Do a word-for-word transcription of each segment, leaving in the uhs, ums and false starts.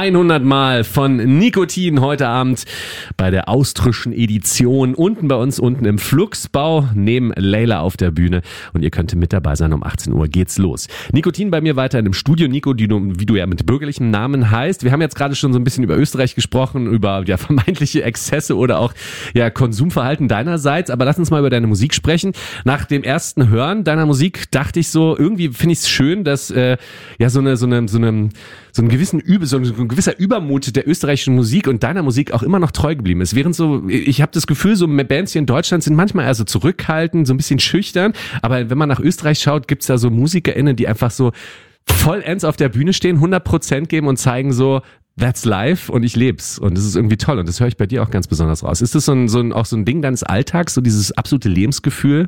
hundert Mal von Nikotin heute Abend bei der austrischen Edition unten bei uns unten im Fluxbau neben Leila auf der Bühne und ihr könnt mit dabei sein. Um achtzehn Uhr geht's los. Nikotin bei mir weiter in dem Studio. Nico, die du, wie du ja mit bürgerlichem Namen heißt. Wir haben jetzt gerade schon so ein bisschen über Österreich gesprochen, über ja vermeintliche Exzesse oder auch ja Konsumverhalten deinerseits, aber lass uns mal über deine Musik sprechen. Nach dem ersten Hören deiner Musik dachte ich so, irgendwie finde ich es schön, dass äh, ja so eine so eine so eine so ein gewissen Übe, so ein gewisser Übermut der österreichischen Musik und deiner Musik auch immer noch treu geblieben ist. Während so, ich habe das Gefühl, so Bands hier in Deutschland sind manchmal eher so zurückhaltend, so ein bisschen schüchtern, aber wenn man nach Österreich schaut, gibt's da so MusikerInnen, die einfach so vollends auf der Bühne stehen, hundert Prozent geben und zeigen so, that's life und ich leb's. Und das ist irgendwie toll und das höre ich bei dir auch ganz besonders raus. Ist das so ein, so ein, auch so ein Ding deines Alltags, so dieses absolute Lebensgefühl?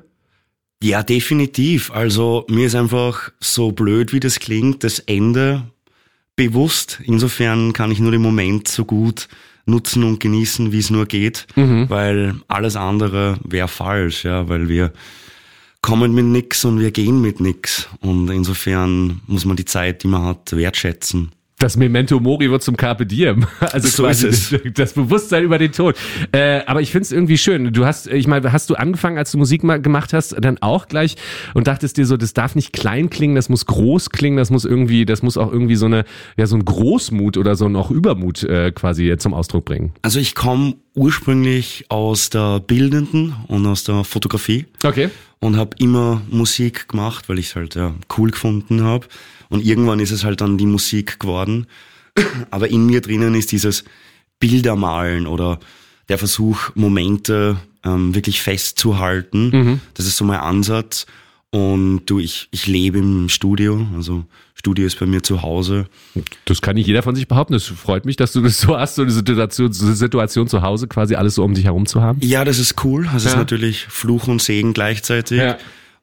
Ja, definitiv. Also mir ist einfach so blöd, wie das klingt, das Ende bewusst. Insofern kann ich nur den Moment so gut nutzen und genießen, wie es nur geht, mhm. weil alles andere wäre falsch, ja, weil wir kommen mit nix und wir gehen mit nix. Und insofern muss man die Zeit, die man hat, wertschätzen. Das Memento Mori wird zum Carpe Diem. Also so quasi ist es. Das Bewusstsein über den Tod. Äh, aber ich finde es irgendwie schön. Du hast, ich meine, hast du angefangen, als du Musik mal gemacht hast, dann auch gleich und dachtest dir so, das darf nicht klein klingen, das muss groß klingen, das muss irgendwie, das muss auch irgendwie so eine, ja, so ein Großmut oder so ein auch Übermut äh, quasi zum Ausdruck bringen. Also ich komme ursprünglich aus der Bildenden und aus der Fotografie. Okay. Und habe immer Musik gemacht, weil ich es halt ja cool gefunden habe. Und irgendwann ist es halt dann die Musik geworden. Aber in mir drinnen ist dieses Bildermalen oder der Versuch, Momente ähm, wirklich festzuhalten. Mhm. Das ist so mein Ansatz. Und du, ich, ich lebe im Studio. Also Studio ist bei mir zu Hause. Das kann nicht jeder von sich behaupten. Das freut mich, dass du das so hast, so eine Situation, so eine Situation zu Hause, quasi alles so um dich herum zu haben. Ja, das ist cool. Das ja. ist natürlich Fluch und Segen gleichzeitig. Ja.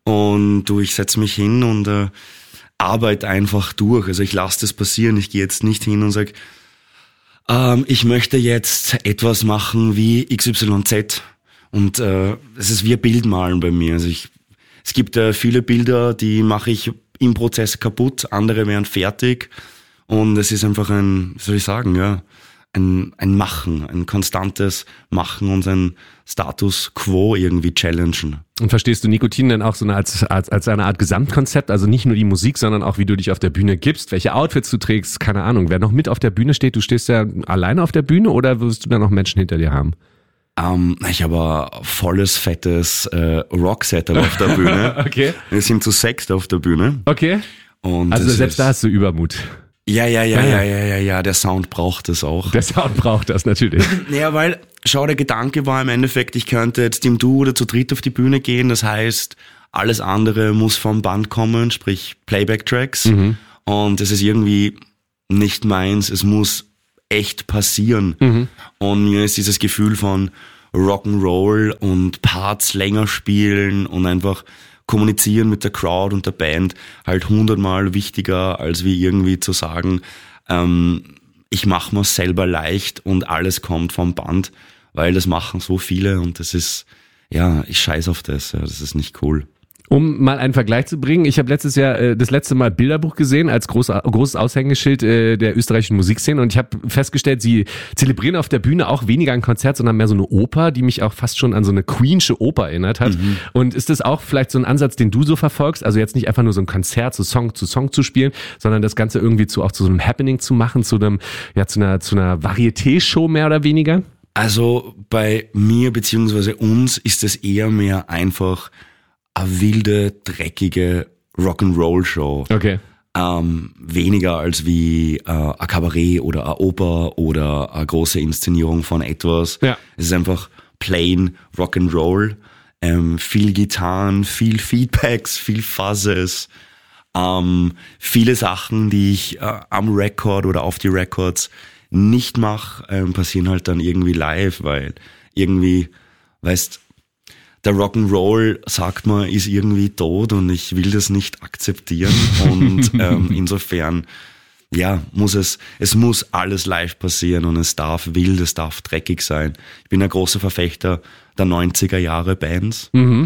Und du, ich setze mich hin und äh, arbeite einfach durch. Also ich lasse das passieren. Ich gehe jetzt nicht hin und sage, ähm, ich möchte jetzt etwas machen wie X Y Z. Und äh, es ist wie ein Bildmalen bei mir. Also ich, es gibt äh, viele Bilder, die mache ich im Prozess kaputt, andere wären fertig. Und es ist einfach ein, wie soll ich sagen, ja, ein, ein Machen, ein konstantes Machen und ein Status Quo irgendwie challengen. Und verstehst du Nikotin denn auch so eine, als, als, als eine Art Gesamtkonzept? Also nicht nur die Musik, sondern auch wie du dich auf der Bühne gibst, welche Outfits du trägst, keine Ahnung. Wer noch mit auf der Bühne steht, du stehst ja alleine auf der Bühne oder wirst du da noch Menschen hinter dir haben? Um, ich habe ein volles, fettes äh, Rock-Setup auf der Bühne. Okay. Wir sind zu sechst auf der Bühne. Okay. Und also selbst ist, da hast du Übermut. Ja, ja, ja, ja, ja, ja, ja, der Sound braucht das auch. Der Sound braucht das natürlich. Ja, weil, schau, der Gedanke war im Endeffekt, ich könnte jetzt im Duo oder zu dritt auf die Bühne gehen, das heißt, alles andere muss vom Band kommen, sprich Playback-Tracks. Mhm. Und es ist irgendwie nicht meins, es muss echt passieren. Mhm. Und mir ist dieses Gefühl von Rock'n'Roll und Parts länger spielen und einfach kommunizieren mit der Crowd und der Band halt hundertmal wichtiger, als wie irgendwie zu sagen, ähm, ich mache mir's selber leicht und alles kommt vom Band, weil das machen so viele und das ist, ja, ich scheiß auf das, ja, das ist nicht cool. Um mal einen Vergleich zu bringen, ich habe letztes Jahr äh, das letzte Mal Bilderbuch gesehen als groß, großes Aushängeschild äh, der österreichischen Musikszene und ich habe festgestellt, sie zelebrieren auf der Bühne auch weniger ein Konzert, sondern mehr so eine Oper, die mich auch fast schon an so eine Queensche Oper erinnert hat. Mhm. Und ist das auch vielleicht so ein Ansatz, den du so verfolgst? Also jetzt nicht einfach nur so ein Konzert, so Song zu Song zu spielen, sondern das Ganze irgendwie zu auch zu so einem Happening zu machen, zu einem, ja, zu einer, zu einer Varieté-Show mehr oder weniger? Also bei mir beziehungsweise uns ist es eher mehr einfach eine wilde, dreckige Rock'n'Roll-Show. Okay. Ähm, weniger als wie äh, ein Kabarett oder eine Oper oder eine große Inszenierung von etwas. Ja. Es ist einfach plain Rock'n'Roll. Ähm, viel Gitarren, viel Feedbacks, viel Fuzzes. Ähm, viele Sachen, die ich äh, am Record oder auf die Records nicht mache, ähm, passieren halt dann irgendwie live, weil irgendwie, weißt, der Rock'n'Roll, sagt man, ist irgendwie tot und ich will das nicht akzeptieren und ähm, insofern, ja, muss es, es muss alles live passieren und es darf wild, es darf dreckig sein. Ich bin ein großer Verfechter der neunziger Jahre Bands mhm.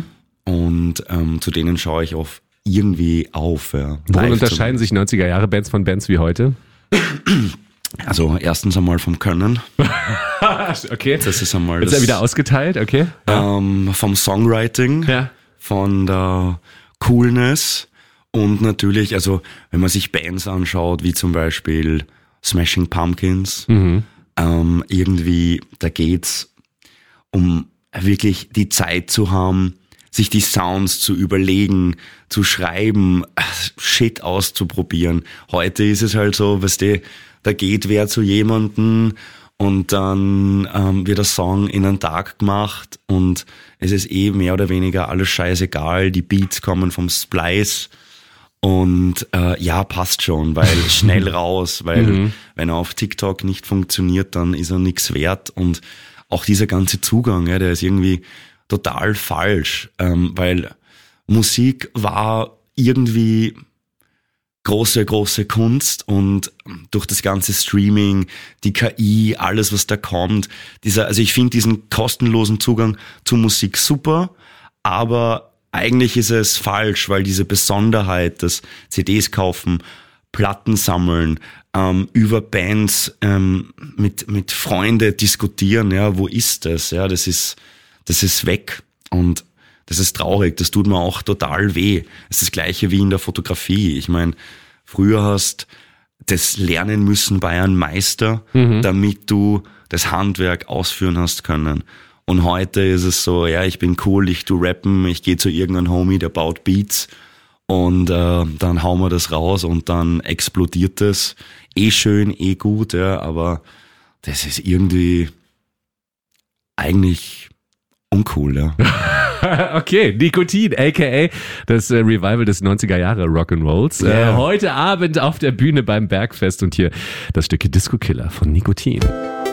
und ähm, zu denen schaue ich oft irgendwie auf. Ja, worin unterscheiden sich neunziger Jahre Bands von Bands wie heute? Also erstens einmal vom Können. Okay. Das ist einmal Jetzt das, ist er wieder ausgeteilt, okay. Ja. Ähm, vom Songwriting, Ja. von der Coolness und natürlich, also wenn man sich Bands anschaut, wie zum Beispiel Smashing Pumpkins, mhm. ähm, irgendwie, da geht's um wirklich die Zeit zu haben, sich die Sounds zu überlegen, zu schreiben, Shit auszuprobieren. Heute ist es halt so, weißt du, da geht wer zu jemanden und dann ähm, wird der Song in einen Tag gemacht und es ist eh mehr oder weniger alles scheißegal. Die Beats kommen vom Splice und äh, ja, passt schon, weil schnell raus, weil mhm. wenn er auf TikTok nicht funktioniert, dann ist er nichts wert und auch dieser ganze Zugang, ja, der ist irgendwie total falsch, ähm, weil Musik war irgendwie große, große Kunst und durch das ganze Streaming, die K I, alles, was da kommt, dieser, also ich finde diesen kostenlosen Zugang zu Musik super, aber eigentlich ist es falsch, weil diese Besonderheit, das C Ds kaufen, Platten sammeln, ähm, über Bands ähm, mit mit Freunde diskutieren, ja, wo ist das? Ja, das ist das ist weg und das ist traurig, das tut mir auch total weh. Es ist das Gleiche wie in der Fotografie. Ich meine, früher hast das lernen müssen bei einem Meister, mhm. damit du das Handwerk ausführen hast können. Und heute ist es so, ja, ich bin cool, ich tu rappen, ich gehe zu irgendeinem Homie, der baut Beats und äh, dann hauen wir das raus und dann explodiert das. Eh schön, eh gut, ja, aber das ist irgendwie eigentlich uncool, ja. Okay, Nikotin, aka das äh, Revival des neunziger Jahre Rock'n'Rolls. Yeah. Äh, heute Abend auf der Bühne beim Bergfest und hier das Stückchen Disco Killer von Nikotin.